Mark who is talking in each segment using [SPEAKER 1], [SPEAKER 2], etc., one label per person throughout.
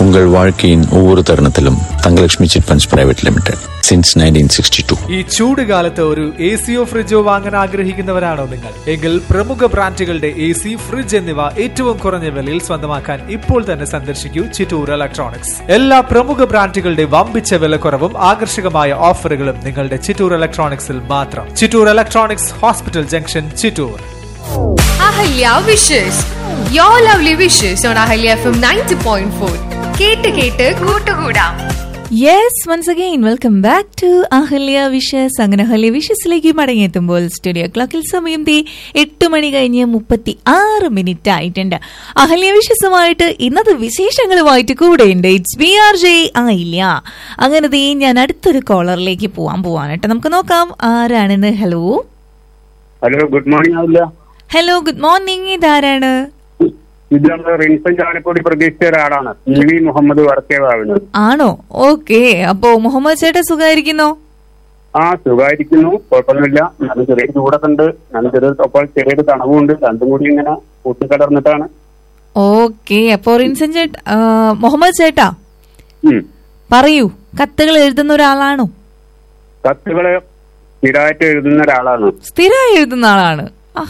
[SPEAKER 1] உங்கள் வாழ்க்கையின் ஒவ்வொரு தருணத்திலும் Thangalakshmi chit funds பிரைவேറ്റ് limited since 1962.
[SPEAKER 2] ഈ ചൂടുകാലത്ത് ഒരു എസിയോ ഫ്രിഡ്ജോ വാങ്ങാൻ ആഗ്രഹിക്കുന്നവരാണോ നിങ്ങൾ? എങ്കിൽ പ്രമുഖ ബ്രാൻഡുകളുടെ എസി, ഫ്രിഡ്ജ് എന്നിവ ഏറ്റവും കുറഞ്ഞ വിലയിൽ സ്വന്തമാക്കാൻ ഇപ്പോൾ തന്നെ സന്ദർശിക്കൂ ചിറ്റൂർ ഇലക്ട്രോണിക്സ്. എല്ലാ പ്രമുഖ ബ്രാൻഡുകളുടെ വമ്പിച്ച വിലക്കുറവും ആകർഷകമായ ഓഫറുകളും നിങ്ങളുടെ ചിറ്റൂർ ഇലക്ട്രോണിക്സിൽ മാത്രം. Chittur electronics, hospital junction, Chittur.
[SPEAKER 3] Ahalya Wishes. Your lovely wishes on Ahalya FM 90.4. കേട്ട് കേട്ട് കൂട്ടുകൂടാം.
[SPEAKER 4] Yes, once again welcome back to Ahalya wishes. അങ്ങനെ അഹല്യ വിഷസിലേക്ക് മടങ്ങിയെത്തുമ്പോൾ സ്റ്റുഡിയോ ക്ലോക്കിൽ സമയം 8 മണി കഴിഞ്ഞ് 36 ആയിട്ടുണ്ട്. അഹല്യ വിഷസുമായിട്ട് ഇന്നത്തെ വിശേഷങ്ങളുമായിട്ട് കൂടെയുണ്ട് ഇറ്റ്സ് ബി ആർ ജെ ആയില്ല. അങ്ങനെ ഞാൻ അടുത്തൊരു കോളറിലേക്ക് പോവാണ് കേട്ടോ. നമുക്ക് നോക്കാം ആരാണെന്ന്. ഹലോ
[SPEAKER 5] ഹലോ, ഗുഡ് മോർണിംഗ് ആവില്ല.
[SPEAKER 4] Hello, good morning. ഇതാരാണ്?
[SPEAKER 5] ഇത് നമ്മുടെ റിൻസൺ ചാലക്കുടി പ്രതീക്ഷിച്ച ഒരാളാണ്. വി മുഹമ്മദ് വർക്കേവാകുന്നത്.
[SPEAKER 4] ആണോ? ഓക്കെ. അപ്പോ മുഹമ്മദ് ചേട്ടൻ സുഖമായിരിക്കുന്നോ?
[SPEAKER 5] ആ, സുഖമായിരിക്കുന്നു, കുഴപ്പമൊന്നുമില്ല. നല്ല ചെറിയ ചൂടൊക്കെ ഉണ്ട്, നല്ല ചെറിയൊരു തണവുണ്ട്. രണ്ടും കൂടി ഇങ്ങനെ കൂട്ടിക്കലർന്നിട്ടാണ്.
[SPEAKER 4] ഓക്കെ. അപ്പോ റിൻസൺ മുഹമ്മദ് ചേട്ടാ പറയൂ, കത്തുകൾ എഴുതുന്ന ഒരാളാണോ?
[SPEAKER 5] കത്തുകള് സ്ഥിരമായിട്ട് എഴുതുന്ന ഒരാളാണ്.
[SPEAKER 4] സ്ഥിരമായി എഴുതുന്ന ആളാണ്.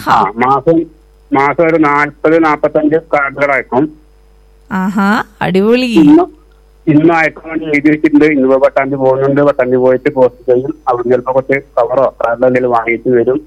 [SPEAKER 5] മാസം ഒരു 40-45 കാർഡുകളയക്കും.
[SPEAKER 4] ആഹാ, അടിപൊളി.
[SPEAKER 5] ഇന്നും അയക്കാൻ വേണ്ടി എഴുതി വെച്ചിട്ടുണ്ട്. ഇന്നിപ്പോ പട്ടാമ്പി പോകുന്നുണ്ട്. പട്ടാമ്പി പോയിട്ട് പോസ്റ്റ് ചെയ്യും. അവിടെ ചിലപ്പോ കുറച്ച് കവറോ കാർഡോ എന്തെങ്കിലും വാങ്ങിയിട്ട് വരും.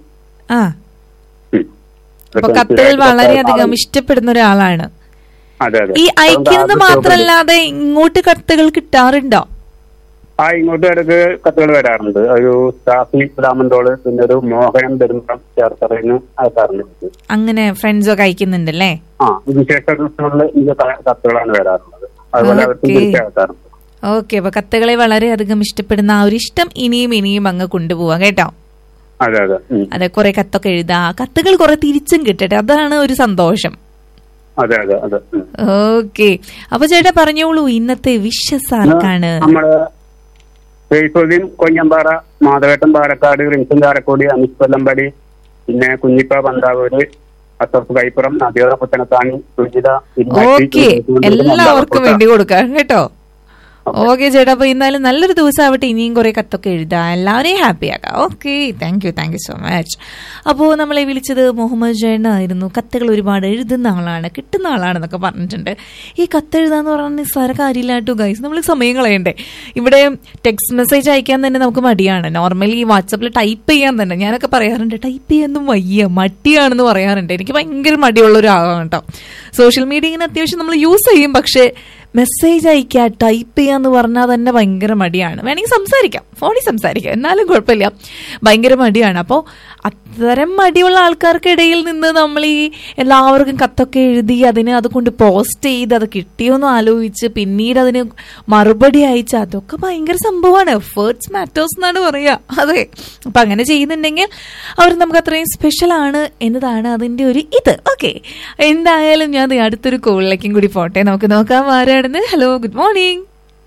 [SPEAKER 4] കത്തുകൾ വളരെയധികം ഇഷ്ടപ്പെടുന്ന ഒരാളാണ്.
[SPEAKER 5] അതെ അതെ.
[SPEAKER 4] ഈ അയക്കുന്നത് മാത്രല്ലാതെ ഇങ്ങോട്ട് കത്തുകൾ കിട്ടാറുണ്ടോ?
[SPEAKER 5] ഇങ്ങോട്ട് ഇടയ്ക്ക് കത്തുകൾ വരാറുണ്ട്. ഒരു സ്റ്റാഫി രാമന്തോള്, പിന്നെ ഒരു മോഹനം പെരുമ്പം ചേർത്തറയിന് അയക്കാറുണ്ട്.
[SPEAKER 4] അങ്ങനെ ഫ്രണ്ട്സൊക്കെ അയക്കുന്നുണ്ടല്ലേ?
[SPEAKER 5] വിശേഷ ദിവസങ്ങളിൽ ഇതിന്റെ കത്തുകളാണ് വരാറുള്ളത്. അതുപോലെ അവർക്കും തിരിച്ചയക്കാറുണ്ട്.
[SPEAKER 4] ഓക്കെ. അപ്പൊ കത്തുകളെ വളരെയധികം ഇഷ്ടപ്പെടുന്ന ആ ഒരു ഇഷ്ടം ഇനിയും അങ്ങ് കൊണ്ടുപോവാ കേട്ടോ.
[SPEAKER 5] അതെ അതെ
[SPEAKER 4] അതെ. കുറെ കത്തൊക്കെ എഴുതാ, കത്തുകൾ കുറെ തിരിച്ചും കിട്ടട്ടെ, അതാണ് ഒരു സന്തോഷം.
[SPEAKER 5] അതെ അതെ അതെ.
[SPEAKER 4] ഓക്കെ. അപ്പൊ ചേട്ടാ പറഞ്ഞോളൂ, ഇന്നത്തെ വിഷസ് ആർക്കാണ്?
[SPEAKER 5] നമ്മള് സൈഫുദ്ദീൻ കൊഞ്ഞമ്പാറ, മാധവേട്ടൻ പാലക്കാട്, റിൻസൻ ചാലക്കുടി, അമിത് കൊല്ലമ്പടി, പിന്നെ കുഞ്ഞിപ്പ പന്താവൂര്, അസഫ് കൈപ്പുറം, നദിയോറ പുത്തനത്താണി, സുജിത.
[SPEAKER 4] ഓക്കെ, എല്ലാവർക്കും വേണ്ടി കൊടുക്കാം കേട്ടോ. ഓക്കെ ചേട്ടാ. അപ്പൊ ഇന്നാലും നല്ലൊരു ദിവസം ആവട്ടെ. ഇനിയും കുറെ കത്തൊക്കെ എഴുതാം, എല്ലാവരെയും ഹാപ്പി ആക്കാം. Okay, thank you so much. അപ്പോൾ നമ്മളെ വിളിച്ചത് മുഹമ്മദ് ജൈനായിരുന്നു. കത്തുകൾ ഒരുപാട് എഴുതുന്ന ആളാണ്, കിട്ടുന്ന ആളാണെന്നൊക്കെ പറഞ്ഞിട്ടുണ്ട്. ഈ കത്തെഴുതാന്ന് പറഞ്ഞാൽ നിസ്സാര കാര്യമില്ലാട്ടോ ഗൈസ്. നമ്മൾ സമയം കളയണ്ടേ? ഇവിടെ ടെക്സ്റ്റ് മെസ്സേജ് അയക്കാൻ തന്നെ നമുക്ക് മടിയാണ്. നോർമലി വാട്സപ്പിൽ ടൈപ്പ് ചെയ്യാൻ തന്നെ ഞാനൊക്കെ പറയാറുണ്ട്, ടൈപ്പ് ചെയ്യാനൊന്നും വയ്യ, മടിയാണെന്ന് പറയാറുണ്ട്. എനിക്ക് ഭയങ്കര മടിയുള്ള ഒരാളാണ് കേട്ടോ. സോഷ്യൽ മീഡിയ ഇങ്ങനെ അത്യാവശ്യം നമ്മൾ യൂസ് ചെയ്യും, പക്ഷേ മെസ്സേജ് അയക്കുക, ടൈപ്പ് ചെയ്യാന്ന് പറഞ്ഞാൽ തന്നെ ഭയങ്കര മടിയാണ്. വേണമെങ്കിൽ സംസാരിക്കാം, ഫോണിൽ സംസാരിക്കാം, എന്നാലും കുഴപ്പമില്ല, ഭയങ്കര മടിയാണ്. അപ്പോൾ അത്തരം മടിയുള്ള ആൾക്കാർക്കിടയിൽ നിന്ന് നമ്മൾ ഈ എല്ലാവർക്കും കത്തൊക്കെ എഴുതി അത് കൊണ്ട് പോസ്റ്റ് ചെയ്ത് അത് കിട്ടിയോന്ന് ആലോചിച്ച് പിന്നീട് അതിന് മറുപടി അയച്ച് അതൊക്കെ ഭയങ്കര സംഭവമാണ്. എഫേർട്സ് മാറ്റേഴ്സ് എന്നാണ് പറയുക. അതെ. അപ്പം അങ്ങനെ ചെയ്യുന്നുണ്ടെങ്കിൽ അവർ നമുക്ക് അത്രയും സ്പെഷ്യലാണ് എന്നതാണ് അതിൻ്റെ ഒരു ഇത്. ഓക്കെ, എന്തായാലും ഞാൻ അടുത്തൊരു കോളിലേക്കും കൂടി പോട്ടെ. നമുക്ക് നോക്കാം ആരാണെന്ന്. Hello, good morning.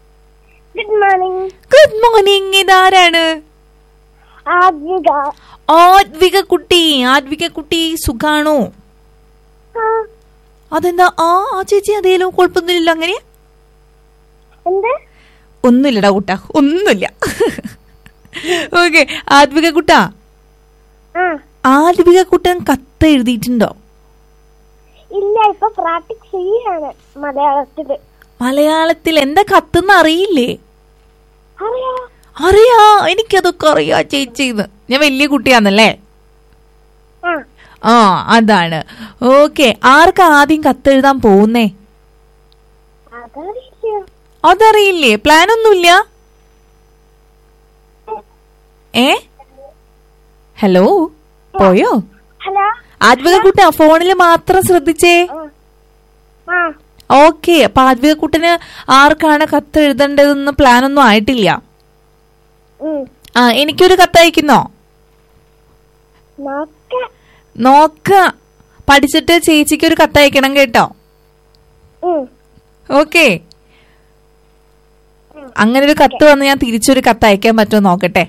[SPEAKER 4] Good morning. ഇതാരാണ്? ആദ്വിക കുട്ടി. സുഖാണോ? അതെന്താ ആ ചേച്ചി? അതേലോ, കുഴപ്പമൊന്നുമില്ല. അങ്ങനെ ഒന്നുമില്ലടാ കുട്ടാ, ഒന്നുമില്ല. ഓക്കെ. ആദ്വിക കുട്ടൻ കത്ത് എഴുതിയിട്ടുണ്ടോ?
[SPEAKER 6] ഇല്ല, ഇപ്പൊ പ്രാക്ടീസ് ചെയ്യാണ്
[SPEAKER 4] മലയാളത്തിൽ. എന്താ കത്തെന്ന് അറിയില്ലേ? അറിയാ, എനിക്കതൊക്കെ അറിയാ ചേച്ചിന്ന്. ഞാൻ വലിയ കുട്ടിയാന്നല്ലേ? അതാണ്. ഓക്കെ. ആർക്കാ ആദ്യം കത്തെഴുതാൻ പോകുന്നേ? അതറിയില്ലേ? പ്ലാൻ ഒന്നുമില്ല? ഹലോ, പോയോ? ആദ്വിക കുട്ട ഫോണിൽ മാത്രം ശ്രദ്ധിച്ചേ. ഓക്കെ. അപ്പൊ ആദ്വിക കുട്ടന് ആർക്കാണ് കത്ത് എഴുതേണ്ടതെന്ന് പ്ലാനൊന്നും ആയിട്ടില്ല. എനിക്കൊരു കത്ത് അയക്കുന്നോ? നോക്ക. പഠിച്ചിട്ട് ചേച്ചിക്കൊരു കത്ത് അയക്കണം കേട്ടോ. ഓക്കെ. അങ്ങനെ ഒരു കത്ത് വന്ന് ഞാൻ തിരിച്ചൊരു കത്ത് അയക്കാൻ പറ്റുമോ നോക്കട്ടെ.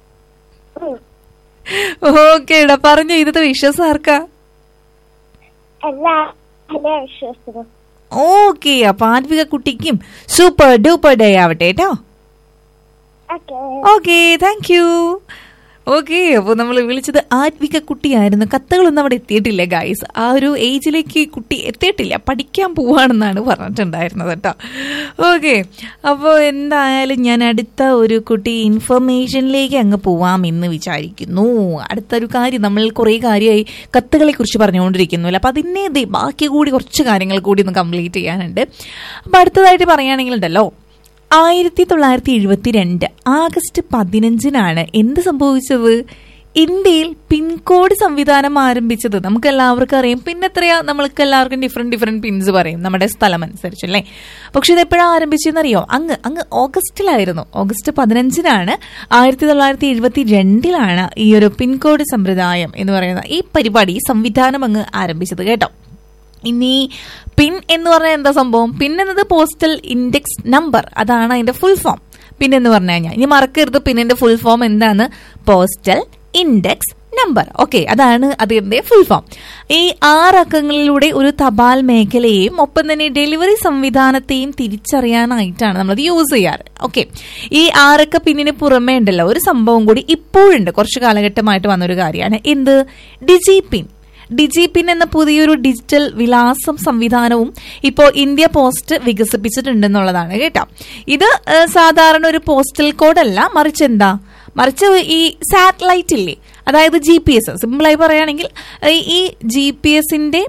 [SPEAKER 4] ഓക്കേടാ, പറഞ്ഞു. ഇന്നത്തെ വിശ്വാസം ആർക്കാ? ഓക്കെ, അപ്പൊ ആത്വിക കുട്ടിക്കും സൂപ്പർ ഡൂപ്പർ ഡേ ആവട്ടെ കേട്ടോ.
[SPEAKER 6] Okay.
[SPEAKER 4] Okay, thank you. Okay, അപ്പോൾ നമ്മൾ വിളിച്ചത് ആത്വിക കുട്ടിയായിരുന്നു. കത്തുകളൊന്നും അവിടെ എത്തിയിട്ടില്ല ഗൈസ്. ആ ഒരു ഏജിലേക്ക് കുട്ടി എത്തിയിട്ടില്ല, പഠിക്കാൻ പോവാണെന്നാണ് പറഞ്ഞിട്ടുണ്ടായിരുന്നത് കേട്ടോ. ഓക്കെ, അപ്പോൾ എന്തായാലും ഞാൻ അടുത്ത ഒരു കുട്ടി ഇൻഫർമേഷനിലേക്ക് അങ്ങ് പോവാം എന്ന് വിചാരിക്കുന്നു. അടുത്തൊരു കാര്യം, നമ്മൾ കുറേ കാര്യമായി കത്തുകളെ കുറിച്ച് പറഞ്ഞുകൊണ്ടിരിക്കുന്നില്ല, അപ്പം അതിനെ ബാക്കി കൂടി കുറച്ച് കാര്യങ്ങൾ കൂടി ഒന്ന് കംപ്ലീറ്റ് ചെയ്യാനുണ്ട്. അപ്പം അടുത്തതായിട്ട് പറയുകയാണെങ്കിലുണ്ടല്ലോ, 1972 ആഗസ്റ്റ് 15 എന്ത് സംഭവിച്ചത്? ഇന്ത്യയിൽ പിൻകോഡ് സംവിധാനം ആരംഭിച്ചത്. നമുക്ക് എല്ലാവർക്കും അറിയാം. പിന്നെ എത്രയാ, നമ്മൾക്ക് എല്ലാവർക്കും ഡിഫറെന്റ് പിൻസ് പറയും നമ്മുടെ സ്ഥലം അനുസരിച്ചല്ലേ. പക്ഷെ ഇത് എപ്പോഴാണ് ആരംഭിച്ചതെന്നറിയോ? അങ്ങ് ഓഗസ്റ്റിലായിരുന്നു. ഓഗസ്റ്റ് 15 1972 ഈ ഒരു പിൻകോഡ് സമ്പ്രദായം എന്ന് പറയുന്ന ഈ പരിപാടി, സംവിധാനം അങ്ങ് ആരംഭിച്ചത് കേട്ടോ. ഇനി പിൻ എന്ന് പറഞ്ഞാൽ എന്താ സംഭവം? പിൻ എന്നത് പോസ്റ്റൽ ഇൻഡെക്സ് നമ്പർ, അതാണ് അതിന്റെ ഫുൾ ഫോം. പിൻ എന്ന് പറഞ്ഞു കഴിഞ്ഞാൽ ഇനി മറക്കരുത്, പിന്നിന്റെ ഫുൾ ഫോം എന്താണ്? Postal index number. ഓക്കെ, അതാണ് അതിന്റെ ഫുൾ ഫോം. ഈ 6 അക്കങ്ങളിലൂടെ ഒരു തപാൽ മേഖലയെയും ഒപ്പം തന്നെ ഡെലിവറി സംവിധാനത്തെയും തിരിച്ചറിയാനായിട്ടാണ് നമ്മളത് യൂസ് ചെയ്യാറ്. ഓക്കെ, ഈ 6 അക്ക പിന്നിന് പുറമേ ഉണ്ടല്ലോ ഒരു സംഭവം കൂടി ഇപ്പോഴുണ്ട്, കുറച്ച് കാലഘട്ടമായിട്ട് വന്നൊരു കാര്യമാണ്. എന്ത്? ഡിജിപിൻ. ഡിജിപിൻ എന്ന പുതിയൊരു ഡിജിറ്റൽ വിലാസം സംവിധാനവും ഇപ്പോൾ ഇന്ത്യ പോസ്റ്റ് വികസിപ്പിച്ചിട്ടുണ്ടെന്നുള്ളതാണ് കേട്ടോ. ഇത് സാധാരണ ഒരു പോസ്റ്റൽ കോഡല്ല, മറിച്ച് ഈ സാറ്റലൈറ്റ് ഇല്ലേ, അതായത് GPS, സിമ്പിളായി പറയുകയാണെങ്കിൽ ഈ GPS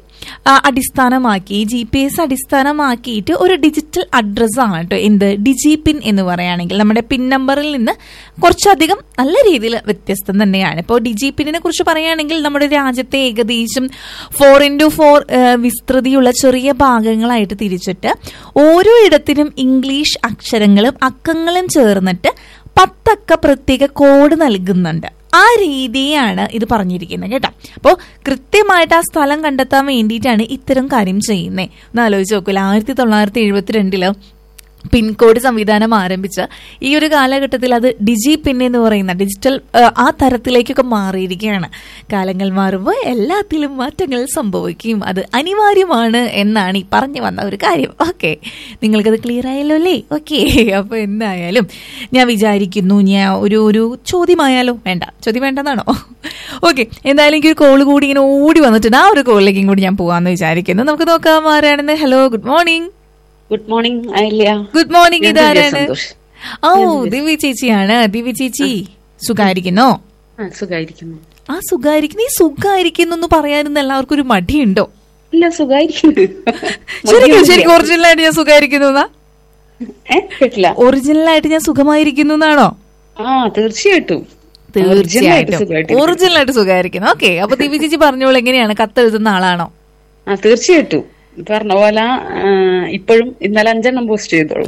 [SPEAKER 4] അടിസ്ഥാനമാക്കിയിട്ട് ഒരു ഡിജിറ്റൽ അഡ്രസ്സാണ് കേട്ടോ എന്ത്? ഡിജിപിൻ എന്ന് പറയുകയാണെങ്കിൽ നമ്മുടെ പിൻ നമ്പറിൽ നിന്ന് കുറച്ചധികം നല്ല രീതിയിൽ വ്യത്യസ്തം തന്നെയാണ്. ഇപ്പോൾ ഡിജിപിന്നിനെ കുറിച്ച് പറയുകയാണെങ്കിൽ നമ്മുടെ രാജ്യത്തെ ഏകദേശം 4x4 വിസ്തൃതിയുള്ള ചെറിയ ഭാഗങ്ങളായിട്ട് തിരിച്ചിട്ട് ഓരോ ഇടത്തിനും ഇംഗ്ലീഷ് അക്ഷരങ്ങളും അക്കങ്ങളും ചേർന്നിട്ട് 10 അക്ക പ്രത്യേക കോഡ് നൽകുന്നുണ്ട്. ആ രീതിയാണ് ഇത് പറഞ്ഞിരിക്കുന്നത് കേട്ടോ. അപ്പോൾ കൃത്യമായിട്ട് ആ സ്ഥലം കണ്ടെത്താൻ വേണ്ടിയിട്ടാണ് ഇത്തരം കാര്യം ചെയ്യുന്നത്. ഒന്ന് ആലോചിച്ച് നോക്കില്ല, 1972 പിൻകോഡ് സംവിധാനം ആരംഭിച്ച ഈ ഒരു കാലഘട്ടത്തിൽ അത് ഡിജിപിൻ എന്ന് പറയുന്ന ഡിജിറ്റൽ ആ തരത്തിലേക്കൊക്കെ മാറിയിരിക്കുകയാണ്. കാലങ്ങൾ മാറുമ്പോൾ എല്ലാത്തിലും മാറ്റങ്ങൾ സംഭവിക്കും, അത് അനിവാര്യമാണ് എന്നാണ് ഈ പറഞ്ഞു വന്ന ഒരു കാര്യം. ഓക്കെ, നിങ്ങൾക്കത് ക്ലിയർ ആയല്ലോ അല്ലേ? ഓക്കെ, അപ്പോൾ എന്തായാലും ഞാൻ വിചാരിക്കുന്നു ഞാൻ ഒരു ചോദ്യമായാലോ? ചോദ്യം വേണ്ടെന്നാണോ? ഓക്കെ, എന്തായാലും എനിക്കൊരു കോള് കൂടി ഇങ്ങനെ ഓടി വന്നിട്ടുണ്ട്. ആ ഒരു കോളിലേക്കും കൂടി ഞാൻ പോവാന്ന് വിചാരിക്കുന്നു. നമുക്ക് നോക്കാം ആരാണെന്ന്. Hello, good morning.
[SPEAKER 7] Good morning അയല്യ.
[SPEAKER 4] Good morning. ഇതാരാണ്? ഓ, ദിവ്യ ചേച്ചിയാണ്. ദിവ്യ ചേച്ചി സുഖായിരിക്കുന്നോ?
[SPEAKER 7] സുഖായിരിക്കുന്നു.
[SPEAKER 4] ആ സുഖായിരിക്കുന്നു. ഈ സുഖായിരിക്കുന്നു എന്ന് പറയാനൊന്നും എല്ലാവർക്കും ഒരു മടിയുണ്ടോ?
[SPEAKER 7] ഇല്ല, സുഖായിരിക്കുന്നു.
[SPEAKER 4] ശരിക്കും ഒറിജിനലായിട്ട് ഞാൻ സുഖായിരിക്കുന്നു എന്നാ? ഒറിജിനലായിട്ട് ഞാൻ സുഖമായിരിക്കുന്നു എന്നാണോ?
[SPEAKER 7] തീർച്ചയായിട്ടും
[SPEAKER 4] ഒറിജിനലായിട്ട് സുഖമായിരിക്കുന്നു. ഓക്കെ, അപ്പൊ ദിവ്യ ചേച്ചി പറഞ്ഞോളൂ, എങ്ങനെയാണ് കത്തെഴുതുന്ന ആളാണോ?
[SPEAKER 7] തീർച്ചയായിട്ടും പറഞ്ഞ പോലെ ഇപ്പോഴും ഇന്നലെ 5 പോസ്റ്റ് ചെയ്തോളൂ.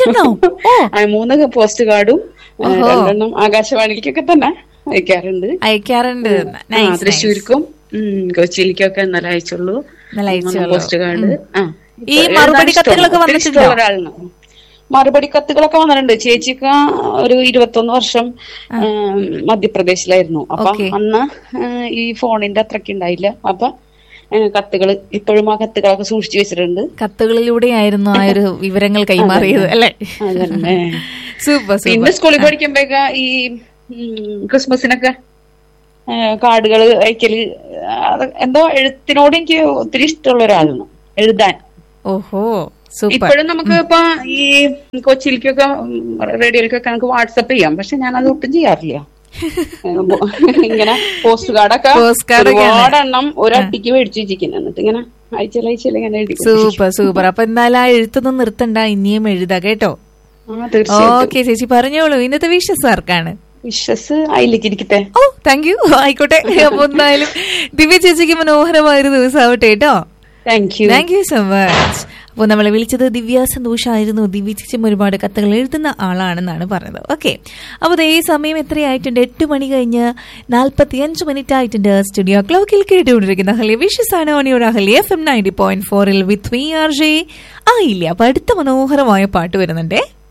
[SPEAKER 7] 3 പോസ്റ്റ് കാർഡും 2 ആകാശവാണിക്കൊക്കെ തന്നെ അയക്കാറുണ്ട്. തൃശ്ശൂർക്കും കൊച്ചിയിലേക്കൊക്കെ ഇന്നലെ അയച്ചുള്ളൂ പോസ്റ്റ് കാർഡ്.
[SPEAKER 4] ഈ മറുപടി കത്തുകളൊക്കെ
[SPEAKER 7] ഒരാളിന് മറുപടി കത്തുകളൊക്കെ വന്നിട്ടുണ്ട്. ചേച്ചിക്ക് ഒരു 21 വർഷം മധ്യപ്രദേശിലായിരുന്നു. അപ്പൊ അന്ന് ഈ ഫോണിന്റെ അത്രയ്ക്ക് ഉണ്ടായില്ല. അപ്പൊ കത്തുകൾ ഇപ്പോഴും ആ കത്തുകളൊക്കെ സൂക്ഷിച്ചു വെച്ചിട്ടുണ്ട്.
[SPEAKER 4] കത്തുകളിലൂടെയായിരുന്നു ആ ഒരു വിവരങ്ങൾ കൈമാറിയത് അല്ലേ? സൂപ്പർ.
[SPEAKER 7] പിന്നെ സ്കൂളിൽ പഠിക്കുമ്പോഴൊക്കെ ഈ ക്രിസ്മസിനൊക്കെ കാർഡുകൾ അയക്കല്, എന്തോ എഴുത്തിനോട് എനിക്ക് ഒത്തിരി ഇഷ്ടമുള്ള ഒരാളാണ്, എഴുതാൻ.
[SPEAKER 4] ഓഹോ,
[SPEAKER 7] ഇപ്പോഴും നമുക്ക് ഇപ്പൊ ഈ കൊച്ചിയിലേക്കൊക്കെ റേഡിയോയിലേക്കൊക്കെ നമുക്ക് വാട്സപ്പ് ചെയ്യാം. പക്ഷെ ഞാനത് ഒട്ടും ചെയ്യാറില്ല. ഇങ്ങനെ പോസ്റ്റ് കാർഡൊക്കെ ഒരുപാടെണ്ണം ഒരട്ടിക്ക് മേടിച്ചു വെച്ചിരിക്കുന്നു. എന്നിട്ട് ഇങ്ങനെ അയച്ചാൽ ഇങ്ങനെ എഴുതി.
[SPEAKER 4] സൂപ്പർ. അപ്പൊ എന്തായാലും ആ എഴുത്തൊന്നും നിർത്തണ്ട, ഇനിയും എഴുതാ കേട്ടോ. ഓക്കെ ചേച്ചി, പറഞ്ഞോളൂ. ഇന്നത്തെ വിഷസ് ആർക്കാണ്?
[SPEAKER 7] വിഷസ് അതിലേക്ക് ഇരിക്കട്ടെ.
[SPEAKER 4] ഓ, താങ്ക് യു. ആയിക്കോട്ടെ. അപ്പൊ എന്തായാലും ദിവ്യ ചേച്ചിക്ക് മനോഹരമായൊരു ദിവസമാവട്ടെ കേട്ടോ. Thank you so much. അപ്പോൾ നമ്മളെ വിളിച്ചത് ദിവ്യ സന്തോഷായിരുന്നു. ദിവ്യ ചേച്ചി ഒരുപാട് കത്തുകൾ എഴുതുന്ന ആളാണെന്നാണ് പറഞ്ഞത്. ഓക്കെ, അപ്പോൾ ഈ സമയം എത്രയായിട്ടുണ്ട്? 8 മണി കഴിഞ്ഞ് 45 മിനിറ്റ് ആയിട്ടുണ്ട്. സ്റ്റുഡിയോ ക്ലോക്കിൽ കേട്ടുകൊണ്ടിരിക്കുന്ന അഹല്യ വിഷസാണ് ഓണിയോട് അഹല്യ FM 90.4 വിത്ത് VRJ ആയില്ല. അപ്പൊ അടുത്ത മനോഹരമായ പാട്ട് വരുന്നുണ്ടേ.